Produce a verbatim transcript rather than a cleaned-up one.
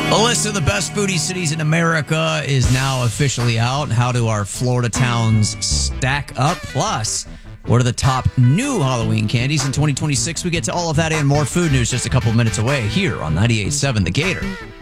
A list of the best foodie cities in America is now officially out. How do our Florida towns stack up? Plus, what are the top new Halloween candies in twenty twenty-six? We get to all of that and more food news just a couple minutes away here on ninety-eight point seven The Gator.